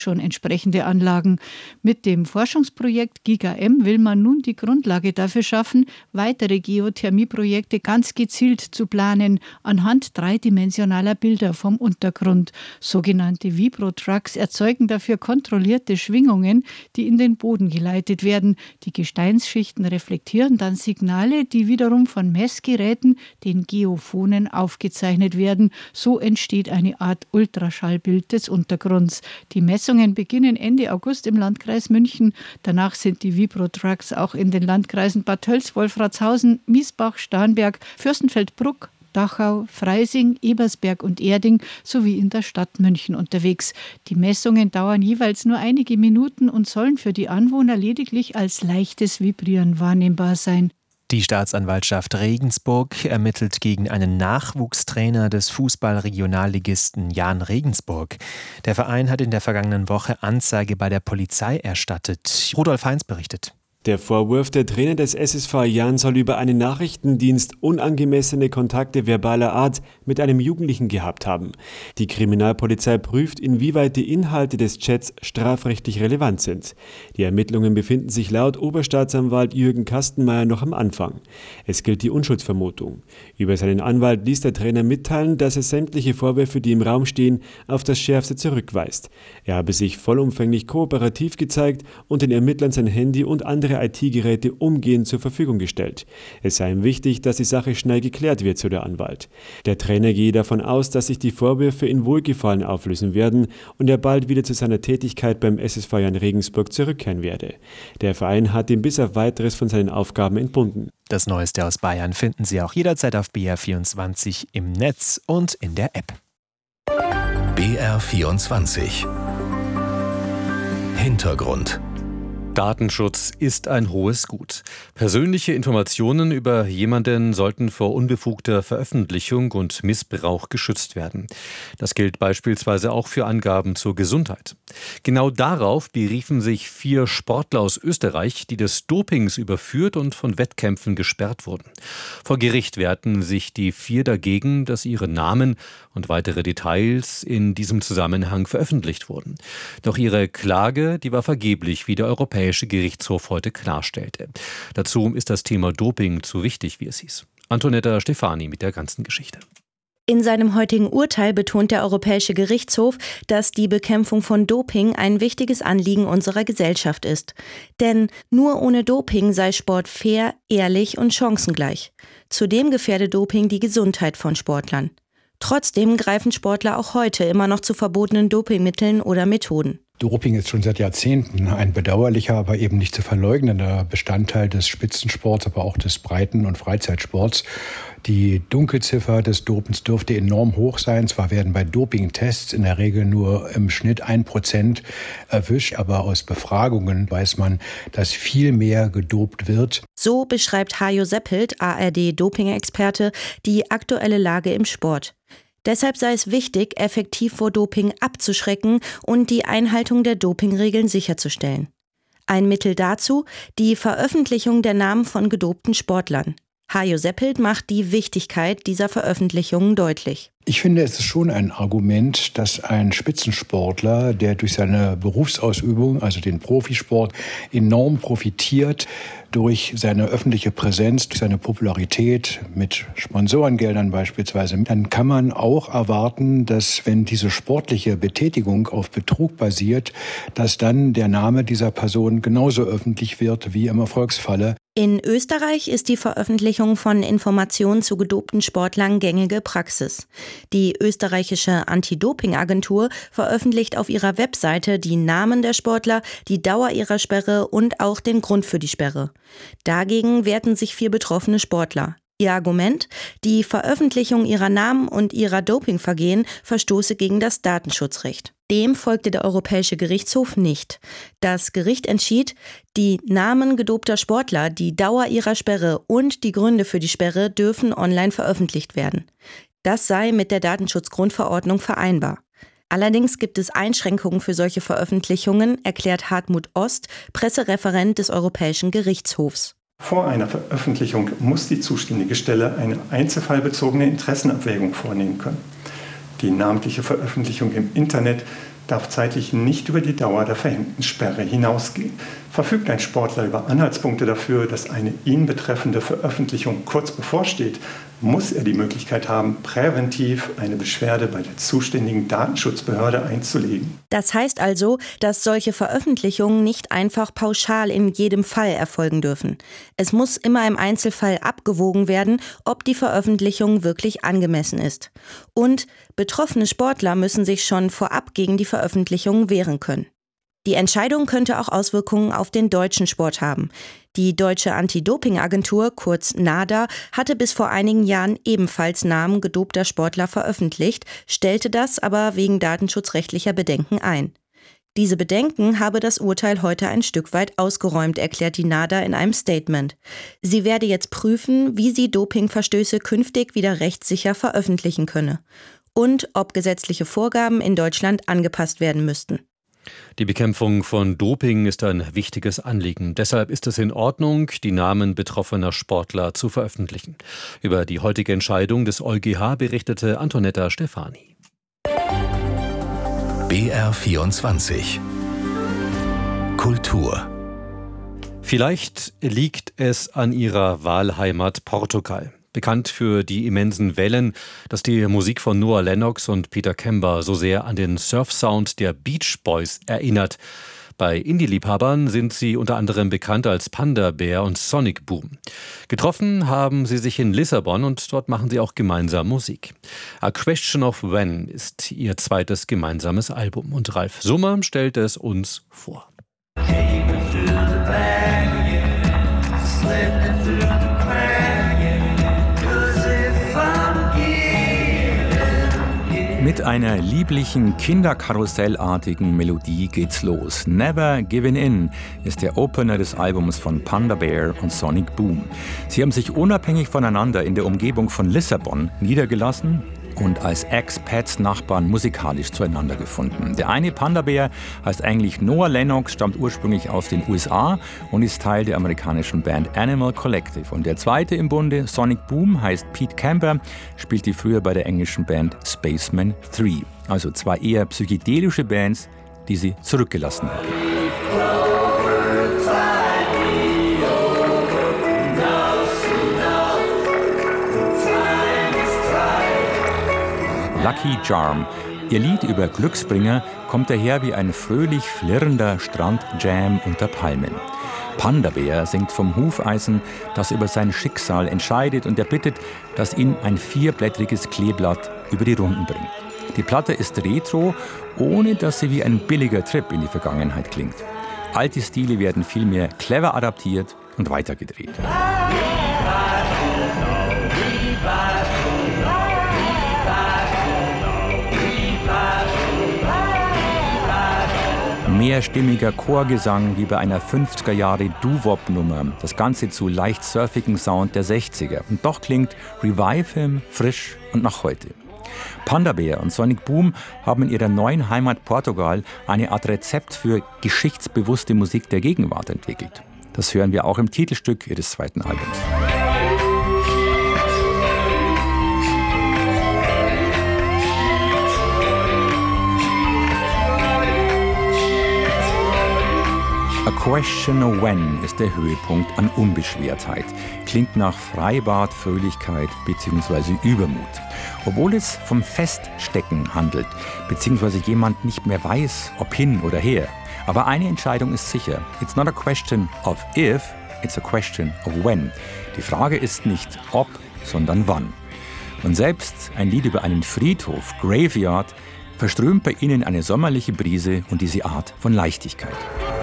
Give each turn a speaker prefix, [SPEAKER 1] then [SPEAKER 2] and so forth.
[SPEAKER 1] schon entsprechende Anlagen. Mit dem Forschungsprojekt GigaM will man nun die Grundlage dafür schaffen, weitere Geothermieprojekte ganz gezielt zu planen, anhand dreidimensionaler Bilder vom Untergrund. Sogenannte Vibrotrucks erzeugen dafür kontrollierte Schwingungen, die in den Boden geleitet werden. Die Gesteinsschichten reflektieren dann Signale, die wiederum von Messgeräten, den Geophonen, aufgezeichnet werden. So entsteht eine Art Ultraschallbild des Untergrunds. Die Messungen beginnen Ende August im Landkreis München. Danach sind die Vibrotrucks auch in den Landkreisen Bad Tölz, Wolfratshausen, Miesbach, Starnberg, Fürstenfeldbruck, Dachau, Freising, Ebersberg und Erding sowie in der Stadt München unterwegs. Die Messungen dauern jeweils nur einige Minuten und sollen für die Anwohner lediglich als leichtes Vibrieren wahrnehmbar sein.
[SPEAKER 2] Die Staatsanwaltschaft Regensburg ermittelt gegen einen Nachwuchstrainer des Fußballregionalligisten Jahn Regensburg. Der Verein hat in der vergangenen Woche Anzeige bei der Polizei erstattet. Rudolf Heinz berichtet.
[SPEAKER 3] Der Vorwurf, der Trainer des SSV Jahn soll über einen Nachrichtendienst unangemessene Kontakte verbaler Art mit einem Jugendlichen gehabt haben. Die Kriminalpolizei prüft, inwieweit die Inhalte des Chats strafrechtlich relevant sind. Die Ermittlungen befinden sich laut Oberstaatsanwalt Jürgen Kastenmeier noch am Anfang. Es gilt die Unschuldsvermutung. Über seinen Anwalt ließ der Trainer mitteilen, dass er sämtliche Vorwürfe, die im Raum stehen, auf das Schärfste zurückweist. Er habe sich vollumfänglich kooperativ gezeigt und den Ermittlern sein Handy und andere IT-Geräte umgehend zur Verfügung gestellt. Es sei ihm wichtig, dass die Sache schnell geklärt wird, so der Anwalt. Der Trainer gehe davon aus, dass sich die Vorwürfe in Wohlgefallen auflösen werden und er bald wieder zu seiner Tätigkeit beim SSV Jahn Regensburg zurückkehren werde. Der Verein hat ihn bis auf Weiteres von seinen Aufgaben entbunden.
[SPEAKER 2] Das Neueste aus Bayern finden Sie auch jederzeit auf BR24 im Netz und in der App.
[SPEAKER 4] BR24 Hintergrund.
[SPEAKER 5] Datenschutz ist ein hohes Gut. Persönliche Informationen über jemanden sollten vor unbefugter Veröffentlichung und Missbrauch geschützt werden. Das gilt beispielsweise auch für Angaben zur Gesundheit. Genau darauf beriefen sich 4 Sportler aus Österreich, die des Dopings überführt und von Wettkämpfen gesperrt wurden. Vor Gericht wehrten sich die 4 dagegen, dass ihre Namen und weitere Details in diesem Zusammenhang veröffentlicht wurden. Doch ihre Klage, die war vergeblich, wie der Europäische Gerichtshof heute klarstellte. Dazu ist das Thema Doping zu wichtig, wie es hieß. Antonetta Stefani mit der ganzen Geschichte.
[SPEAKER 6] In seinem heutigen Urteil betont der Europäische Gerichtshof, dass die Bekämpfung von Doping ein wichtiges Anliegen unserer Gesellschaft ist. Denn nur ohne Doping sei Sport fair, ehrlich und chancengleich. Zudem gefährde Doping die Gesundheit von Sportlern. Trotzdem greifen Sportler auch heute immer noch zu verbotenen Dopingmitteln oder Methoden.
[SPEAKER 7] Doping ist schon seit Jahrzehnten ein bedauerlicher, aber eben nicht zu verleugnender Bestandteil des Spitzensports, aber auch des Breiten- und Freizeitsports. Die Dunkelziffer des Dopens dürfte enorm hoch sein. Zwar werden bei Dopingtests in der Regel nur im Schnitt 1% erwischt, aber aus Befragungen weiß man, dass viel mehr gedopt wird.
[SPEAKER 6] So beschreibt Hajo Seppelt, ARD-Doping-Experte, die aktuelle Lage im Sport. Deshalb sei es wichtig, effektiv vor Doping abzuschrecken und die Einhaltung der Dopingregeln sicherzustellen. Ein Mittel dazu, die Veröffentlichung der Namen von gedopten Sportlern. Hajo Seppelt macht die Wichtigkeit dieser Veröffentlichungen deutlich.
[SPEAKER 7] Ich finde, es ist schon ein Argument, dass ein Spitzensportler, der durch seine Berufsausübung, also den Profisport, enorm profitiert, durch seine öffentliche Präsenz, durch seine Popularität mit Sponsorengeldern beispielsweise, dann kann man auch erwarten, dass wenn diese sportliche Betätigung auf Betrug basiert, dass dann der Name dieser Person genauso öffentlich wird wie im Erfolgsfalle.
[SPEAKER 6] In Österreich ist die Veröffentlichung von Informationen zu gedopten Sportlern gängige Praxis. Die österreichische Anti-Doping-Agentur veröffentlicht auf ihrer Webseite die Namen der Sportler, die Dauer ihrer Sperre und auch den Grund für die Sperre. Dagegen wehrten sich 4 betroffene Sportler. Ihr Argument: Die Veröffentlichung ihrer Namen und ihrer Dopingvergehen verstoße gegen das Datenschutzrecht. Dem folgte der Europäische Gerichtshof nicht. Das Gericht entschied, die Namen gedopter Sportler, die Dauer ihrer Sperre und die Gründe für die Sperre dürfen online veröffentlicht werden. Das sei mit der Datenschutzgrundverordnung vereinbar. Allerdings gibt es Einschränkungen für solche Veröffentlichungen, erklärt Hartmut Ost, Pressereferent des Europäischen Gerichtshofs.
[SPEAKER 8] Vor einer Veröffentlichung muss die zuständige Stelle eine einzelfallbezogene Interessenabwägung vornehmen können. Die namentliche Veröffentlichung im Internet darf zeitlich nicht über die Dauer der verhängten Sperre hinausgehen. Verfügt ein Sportler über Anhaltspunkte dafür, dass eine ihn betreffende Veröffentlichung kurz bevorsteht, muss er die Möglichkeit haben, präventiv eine Beschwerde bei der zuständigen Datenschutzbehörde einzulegen.
[SPEAKER 6] Das heißt also, dass solche Veröffentlichungen nicht einfach pauschal in jedem Fall erfolgen dürfen. Es muss immer im Einzelfall abgewogen werden, ob die Veröffentlichung wirklich angemessen ist. Und betroffene Sportler müssen sich schon vorab gegen die Veröffentlichung wehren können. Die Entscheidung könnte auch Auswirkungen auf den deutschen Sport haben. Die deutsche Anti-Doping-Agentur, kurz NADA, hatte bis vor einigen Jahren ebenfalls Namen gedopter Sportler veröffentlicht, stellte das aber wegen datenschutzrechtlicher Bedenken ein. Diese Bedenken habe das Urteil heute ein Stück weit ausgeräumt, erklärt die NADA in einem Statement. Sie werde jetzt prüfen, wie sie Dopingverstöße künftig wieder rechtssicher veröffentlichen könne und ob gesetzliche Vorgaben in Deutschland angepasst werden müssten.
[SPEAKER 5] Die Bekämpfung von Doping ist ein wichtiges Anliegen. Deshalb ist es in Ordnung, die Namen betroffener Sportler zu veröffentlichen. Über die heutige Entscheidung des EuGH berichtete Antonetta Stefani.
[SPEAKER 4] BR24 Kultur.
[SPEAKER 5] Vielleicht liegt es an ihrer Wahlheimat Portugal. Bekannt für die immensen Wellen, dass die Musik von Noah Lennox und Peter Kember so sehr an den Surfsound der Beach Boys erinnert. Bei Indie-Liebhabern sind sie unter anderem bekannt als Panda Bear und Sonic Boom. Getroffen haben sie sich in Lissabon und dort machen sie auch gemeinsam Musik. A Question of When ist ihr zweites gemeinsames Album und Ralf Summer stellt es uns vor.
[SPEAKER 9] Mit einer lieblichen, kinderkarussellartigen Melodie geht's los. Never Giving In ist der Opener des Albums von Panda Bear und Sonic Boom. Sie haben sich unabhängig voneinander in der Umgebung von Lissabon niedergelassen und als Expats-Nachbarn musikalisch zueinander gefunden. Der eine Panda Bear heißt eigentlich Noah Lennox, stammt ursprünglich aus den USA und ist Teil der amerikanischen Band Animal Collective. Und der zweite im Bunde, Sonic Boom, heißt Pete Kember, spielte früher bei der englischen Band Spaceman 3. Also zwei eher psychedelische Bands, die sie zurückgelassen haben. Lucky Charm. Ihr Lied über Glücksbringer kommt daher wie ein fröhlich flirrender Strandjam unter Palmen. Panda Bear singt vom Hufeisen, das über sein Schicksal entscheidet und er bittet, dass ihn ein 4-blättriges Kleeblatt über die Runden bringt. Die Platte ist retro, ohne dass sie wie ein billiger Trip in die Vergangenheit klingt. Alte Stile werden vielmehr clever adaptiert und weitergedreht. Mehrstimmiger Chorgesang wie bei einer 50er-Jahre-Doo-Wop-Nummer. Das Ganze zu leicht surfigen Sound der 60er. Und doch klingt Revive Him frisch und nach heute. Panda Bear und Sonic Boom haben in ihrer neuen Heimat Portugal eine Art Rezept für geschichtsbewusste Musik der Gegenwart entwickelt. Das hören wir auch im Titelstück ihres zweiten Albums. A Question of When ist der Höhepunkt an Unbeschwertheit. Klingt nach Freibad, Fröhlichkeit bzw. Übermut. Obwohl es vom Feststecken handelt, bzw. jemand nicht mehr weiß, ob hin oder her. Aber eine Entscheidung ist sicher. It's not a question of if, it's a question of when. Die Frage ist nicht ob, sondern wann. Und selbst ein Lied über einen Friedhof, Graveyard, verströmt bei ihnen eine sommerliche Brise und diese Art von Leichtigkeit.